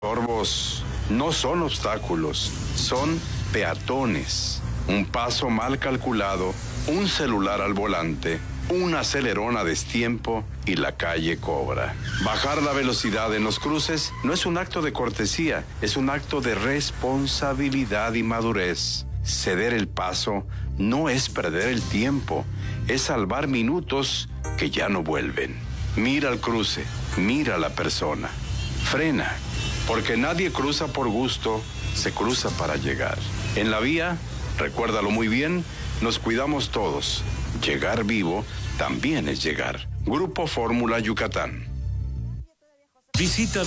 Sorbos no son obstáculos, son peatones. Un paso mal calculado, un celular al volante, un acelerón a destiempo y la calle cobra. Bajar la velocidad en los cruces no es un acto de cortesía, es un acto de responsabilidad y madurez. Ceder el paso no es perder el tiempo, es salvar minutos que ya no vuelven. Mira el cruce, mira a la persona. Frena, porque nadie cruza por gusto, se cruza para llegar. En la vía, recuérdalo muy bien, nos cuidamos todos. Llegar vivo también es llegar. Grupo Fórmula Yucatán. Visita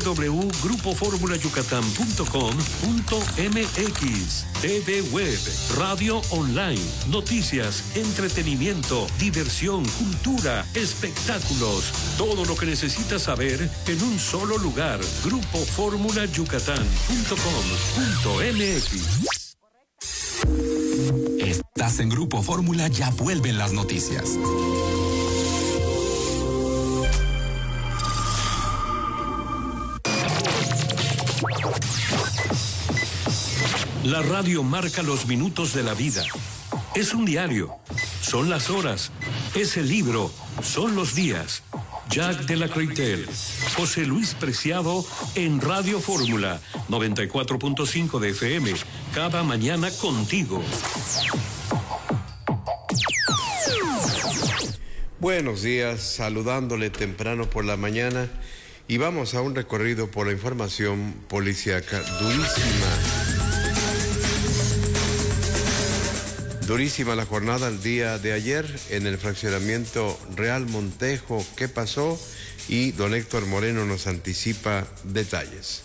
www.grupoformulayucatán.com.mx. TV Web, radio online, noticias, entretenimiento, diversión, cultura, espectáculos. Todo lo que necesitas saber en un solo lugar. grupoformulayucatán.com.mx. Estás en Grupo Fórmula, ya vuelven las noticias. La radio marca los minutos de la vida. Es un diario, son las horas, es el libro, son los días. Jack de la Croitel, José Luis Preciado en Radio Fórmula 94.5 de FM, cada mañana contigo. Buenos días, saludándole temprano por la mañana y vamos a un recorrido por la información policíaca Durísima la jornada el día de ayer en el fraccionamiento Real Montejo. ¿Qué pasó? Y don Héctor Moreno nos anticipa detalles.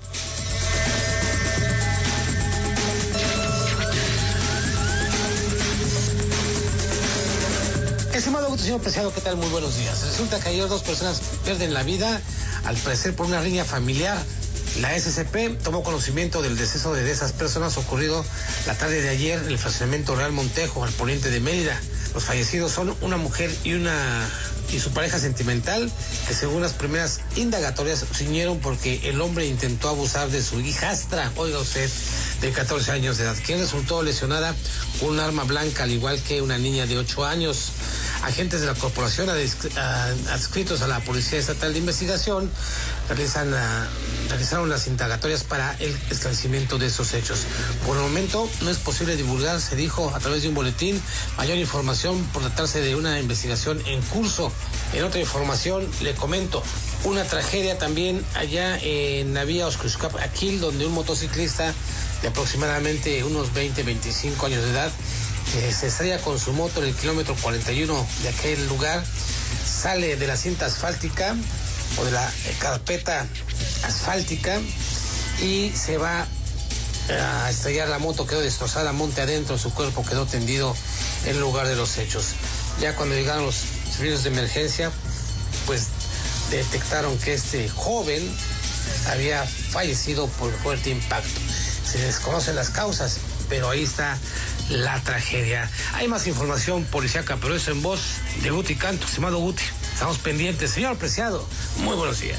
Estimado señor Preciado, ¿qué tal? Muy buenos días. Resulta que ayer 2 personas pierden la vida, al parecer por una riña familiar. La SCP tomó conocimiento del deceso de esas personas ocurrido la tarde de ayer en el fraccionamiento Real Montejo, al poniente de Mérida. Los fallecidos son una mujer y su pareja sentimental, que según las primeras indagatorias riñeron porque el hombre intentó abusar de su hijastra, oiga usted, de 14 años de edad, quien resultó lesionada con un arma blanca, al igual que una niña de 8 años. Agentes de la corporación adscritos a la Policía Estatal de Investigación realizaron las indagatorias para el esclarecimiento de esos hechos. Por el momento no es posible divulgar, se dijo a través de un boletín, mayor información por tratarse de una investigación en curso. En otra información le comento una tragedia también allá en la vía Oscuxcap-Aquil, donde un motociclista de aproximadamente unos 20-25 años de edad se estrella con su moto en el kilómetro 41 de aquel lugar, sale de la cinta asfáltica o de la carpeta asfáltica y se va a estrellar la moto, quedó destrozada monte adentro, su cuerpo quedó tendido en el lugar de los hechos. Ya cuando llegaron los servicios de emergencia, pues detectaron que este joven había fallecido por fuerte impacto. Se desconocen las causas, pero ahí está la tragedia. Hay más información policíaca, pero eso en voz de Guti Canto. Estimado Guti, estamos pendientes. Señor Preciado, muy buenos días.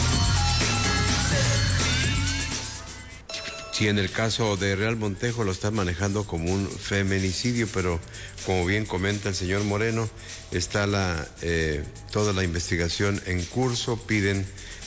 Sí, en el caso de Real Montejo lo están manejando como un feminicidio, pero como bien comenta el señor Moreno, está toda la investigación en curso. Piden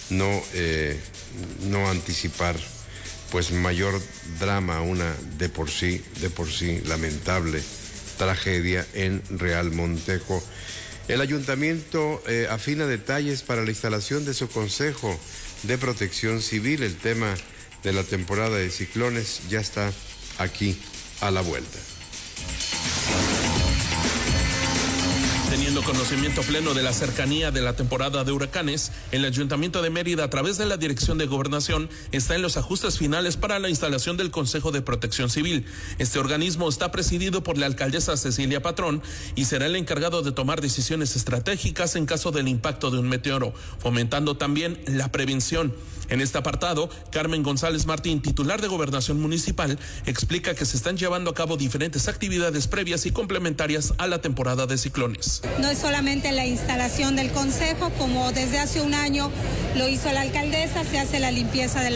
no anticipar pues mayor drama, una de por sí lamentable tragedia en Real Montejo. El ayuntamiento afina detalles para la instalación de su Consejo de Protección Civil. El tema de la temporada de ciclones ya está aquí a la vuelta. Teniendo conocimiento pleno de la cercanía de la temporada de huracanes, el Ayuntamiento de Mérida, a través de la Dirección de Gobernación, está en los ajustes finales para la instalación del Consejo de Protección Civil. Este organismo está presidido por la alcaldesa Cecilia Patrón y será el encargado de tomar decisiones estratégicas en caso del impacto de un meteoro, fomentando también la prevención. En este apartado, Carmen González Martín, titular de Gobernación Municipal, explica que se están llevando a cabo diferentes actividades previas y complementarias a la temporada de ciclones. Nos es solamente la instalación del consejo, como desde hace un año lo hizo la alcaldesa, se hace la limpieza de la